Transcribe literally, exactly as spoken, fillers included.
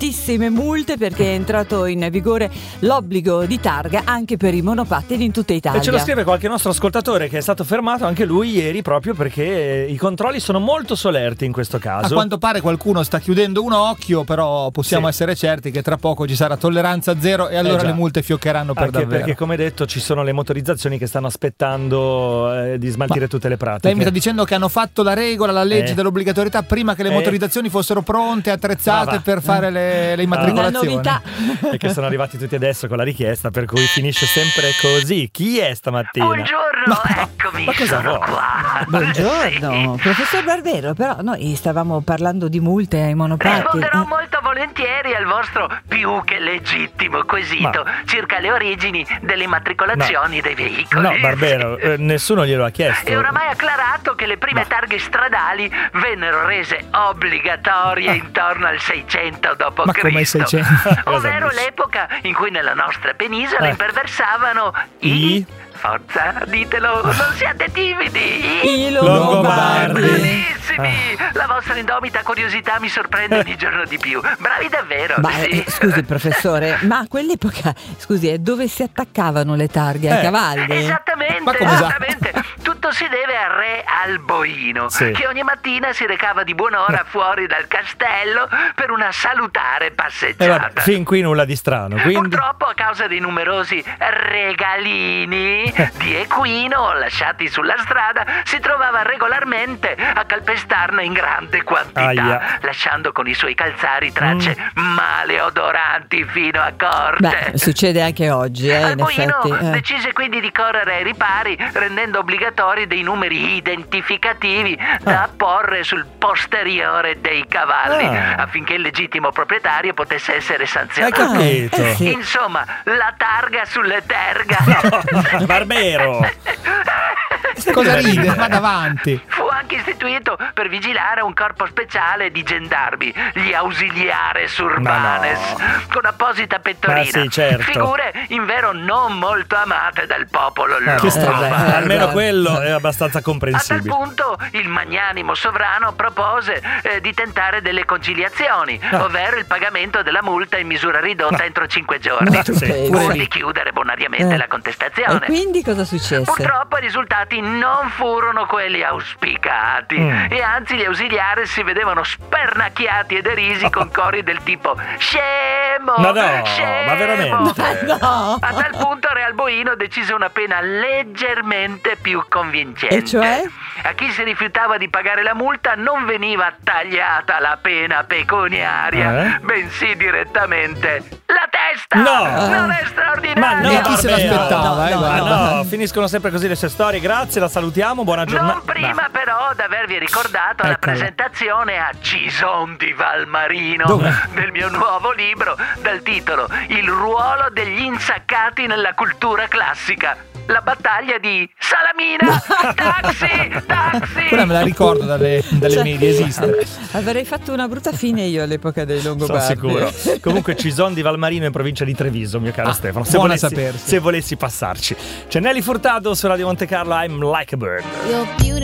tantissime multe perché è entrato in vigore l'obbligo di targa anche per i monopattini in tutta Italia. E ce lo scrive qualche nostro ascoltatore che è stato fermato anche lui ieri proprio perché i controlli sono molto solerti in questo caso. A quanto pare qualcuno sta chiudendo un occhio, però possiamo Sì. essere certi che tra poco ci sarà tolleranza zero e allora Eh già. le multe fioccheranno per Anche davvero. perché, come detto, ci sono le motorizzazioni che stanno aspettando eh, di smaltire Ma tutte le pratiche. Lei mi sta dicendo che hanno fatto la regola, la legge Eh. dell'obbligatorietà prima che le Eh. motorizzazioni fossero pronte, attrezzate Ma va. per fare le, le immatricolazioni. Una novità. E che sono arrivati tutti adesso con la richiesta, per cui finisce sempre così. Chi è stamattina? Buongiorno, eccomi, ma cosa sono vuoi? qua. Buongiorno, professor Barbero, però noi stavamo parlando di multe ai monopattini. Risponderò molto volentieri al vostro più che legittimo quesito Ma- circa le origini delle immatricolazioni dei veicoli. No, Barbero, eh, nessuno glielo ha chiesto. È oramai acclarato che le prime Ma- targhe stradali vennero rese obbligatorie intorno al seicento dopo Ma come Cristo, seicento? ovvero Cosa dici? l'epoca in cui nella nostra penisola Eh. imperversavano I? i... Forza, ditelo, non siate timidi. I Longobardi. Bravissimi! La vostra indomita curiosità mi sorprende ogni giorno di più. Bravi davvero. Ma sì. eh, scusi professore, ma a quell'epoca, scusi, è dove si attaccavano le targhe? Ai Eh. cavalli? Esattamente, Ma come sa? esattamente. Tutto si deve al re Alboino, Sì. che ogni mattina si recava di buon'ora fuori dal castello per una salutare Eh, passeggiata. vabbè, fin qui nulla di strano, quindi... Purtroppo, a causa dei numerosi regalini di equino lasciati sulla strada, si trovava regolarmente a calpestarne in grande quantità, Aia. lasciando con i suoi calzari tracce maleodoranti fino a corte. Beh, succede anche oggi, eh, in Alboino effetti. eh. decise quindi di correre ai ripari, rendendo obbligatori dei numeri identificativi da apporre sul posteriore dei cavalli, Ah. affinché il legittimo proprietario potesse essere Hai sanzionato. capito? eh sì. Insomma, la targa sulle terga. No, Barbero! Cosa ride? Vada avanti. Fu anche istituito per vigilare un corpo speciale di gendarmi, gli ausiliares urbanes, Ma con apposita pettorina. Ma sì, certo. Figure invero non molto amate dal popolo Eh, Che strano. longobardo. Eh, Almeno guarda. quello è abbastanza A tal comprensibile. punto il magnanimo sovrano propose eh, di tentare delle conciliazioni, Ah. ovvero il pagamento della multa in misura ridotta entro cinque giorni, Ma sì, pur pure di lì. chiudere bonariamente Eh. la contestazione. E quindi cosa successe? Purtroppo i risultati non furono quelli auspicati Mm. e anzi gli ausiliari si vedevano spernacchiati e derisi con cori del tipo scemo, Ma no, scemo. ma veramente? Ma no! A tal punto Re Alboino decise una pena leggermente più convincente. E cioè? A chi si rifiutava di pagare la multa non veniva tagliata la pena pecuniaria, Eh? bensì direttamente la testa. No! Non è straordinario? Ma no, E chi se Barbero. l'aspettava, eh, No, no, Ma guarda. no, finiscono sempre così le sue storie. Grazie, la salutiamo, buona giornata. Non prima però d'avervi ricordato la Eccola. presentazione a Cison di Valmarino Dove? del mio nuovo libro dal titolo Il ruolo degli insaccati nella cultura classica. La battaglia di Salamina. Taxi, taxi. Quella me la ricordo dalle, dalle Cioè, medie, esiste. Avrei fatto una brutta fine io all'epoca dei Sono Longobardi. sicuro. Comunque Cison di Valmarino in provincia di Treviso, mio caro Ah, Stefano. Se buona volessi, sapersi. se volessi passarci. C'è Nelly Furtado su Radio Monte Carlo, I'm Like a Bird. You're beautiful.